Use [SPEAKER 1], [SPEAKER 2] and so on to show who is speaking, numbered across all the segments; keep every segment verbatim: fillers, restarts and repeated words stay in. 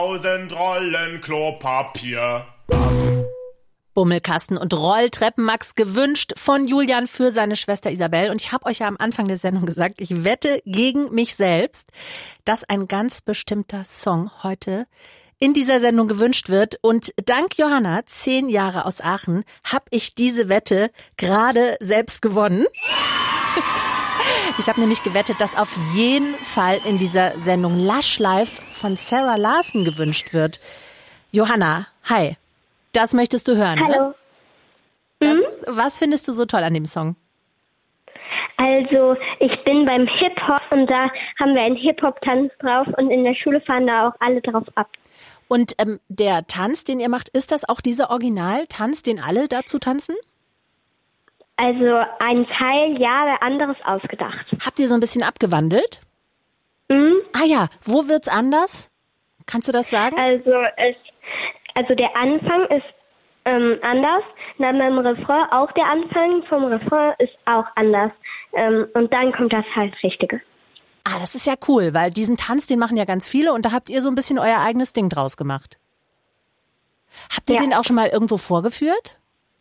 [SPEAKER 1] Tausend Rollen Klopapier.
[SPEAKER 2] Bummelkasten und Rolltreppenmax gewünscht von Julian für seine Schwester Isabel. Und ich habe euch ja am Anfang der Sendung gesagt, ich wette gegen mich selbst, dass ein ganz bestimmter Song heute in dieser Sendung gewünscht wird. Und dank Johanna, zehn Jahre aus Aachen, habe ich diese Wette gerade selbst gewonnen. Ich habe nämlich gewettet, dass auf jeden Fall in dieser Sendung Lush Life von Sarah Larsen gewünscht wird. Johanna, hi. Das möchtest du hören,
[SPEAKER 3] Hallo.
[SPEAKER 2] ne?
[SPEAKER 3] Mhm.
[SPEAKER 2] Das, was findest du so toll an dem Song?
[SPEAKER 3] Also, ich bin beim Hip-Hop und da haben wir einen Hip-Hop-Tanz drauf und in der Schule fahren da auch alle drauf ab.
[SPEAKER 2] Und ähm, der Tanz, den ihr macht, ist das auch dieser Original-Tanz, den alle dazu tanzen?
[SPEAKER 3] Also, ein Teil ja, der anderes ausgedacht.
[SPEAKER 2] Habt ihr so ein bisschen abgewandelt?
[SPEAKER 3] Mhm.
[SPEAKER 2] Ah ja, wo wird's anders? Kannst du das sagen?
[SPEAKER 3] Also, es, also der Anfang ist ähm, anders, dann beim Refrain auch der Anfang vom Refrain ist auch anders. Ähm, und dann kommt das halt Richtige.
[SPEAKER 2] Ah, das ist ja cool, weil diesen Tanz, den machen ja ganz viele und da habt ihr so ein bisschen euer eigenes Ding draus gemacht. Habt ihr
[SPEAKER 3] Ja.
[SPEAKER 2] den auch schon mal irgendwo vorgeführt?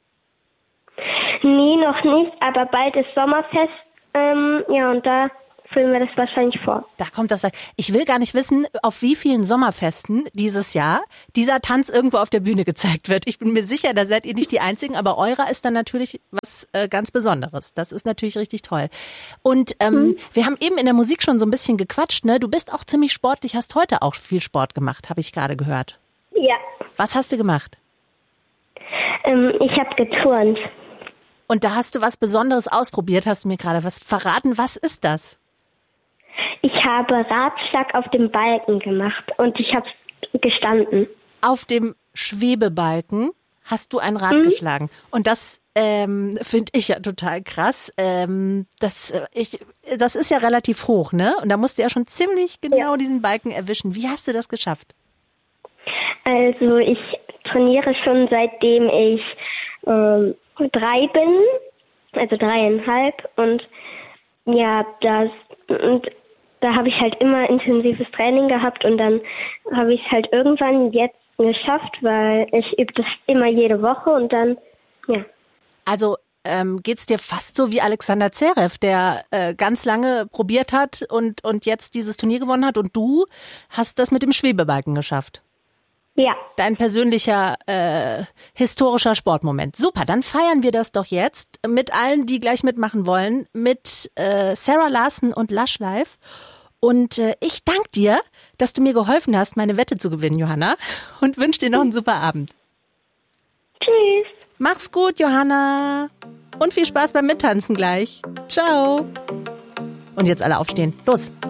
[SPEAKER 3] Nee, noch nicht, aber bald ist Sommerfest, ähm, ja, und da führen wir das wahrscheinlich vor.
[SPEAKER 2] Da kommt das. Ich will gar nicht wissen, auf wie vielen Sommerfesten dieses Jahr dieser Tanz irgendwo auf der Bühne gezeigt wird. Ich bin mir sicher, da seid ihr nicht die Einzigen, aber eurer ist dann natürlich was äh, ganz Besonderes. Das ist natürlich richtig toll. Und ähm, mhm. wir haben eben in der Musik schon so ein bisschen gequatscht, ne? Du bist auch ziemlich sportlich, hast heute auch viel Sport gemacht, habe ich gerade gehört.
[SPEAKER 3] Ja.
[SPEAKER 2] Was hast du gemacht?
[SPEAKER 3] Ähm, ich habe geturnt.
[SPEAKER 2] Und da hast du was Besonderes ausprobiert, hast du mir gerade was verraten. Was ist das?
[SPEAKER 3] Ich habe Radschlag auf dem Balken gemacht und ich habe gestanden.
[SPEAKER 2] Auf dem Schwebebalken hast du ein Rad
[SPEAKER 3] Mhm.
[SPEAKER 2] geschlagen. Und das ähm, finde ich ja total krass. Ähm, das, äh, ich, das ist ja relativ hoch, ne? Und da musst du ja schon ziemlich genau
[SPEAKER 3] Ja.
[SPEAKER 2] diesen Balken erwischen. Wie hast du das geschafft?
[SPEAKER 3] Also ich trainiere schon seitdem ich ähm, drei bin, also dreieinhalb. Und ja, das und da habe ich halt immer intensives Training gehabt und dann habe ich es halt irgendwann jetzt geschafft, weil ich übe das immer jede Woche und dann, ja.
[SPEAKER 2] Also ähm, geht's dir fast so wie Alexander Zverev, der äh, ganz lange probiert hat und, und jetzt dieses Turnier gewonnen hat und du hast das mit dem Schwebebalken geschafft.
[SPEAKER 3] Ja.
[SPEAKER 2] Dein persönlicher äh, historischer Sportmoment. Super, dann feiern wir das doch jetzt mit allen, die gleich mitmachen wollen, mit äh, Sarah Larsen und Lush Life. Und äh, ich danke dir, dass du mir geholfen hast, meine Wette zu gewinnen, Johanna. Und wünsche dir noch einen super Abend.
[SPEAKER 3] Tschüss.
[SPEAKER 2] Mach's gut, Johanna. Und viel Spaß beim Mittanzen gleich. Ciao. Und jetzt alle aufstehen. Los.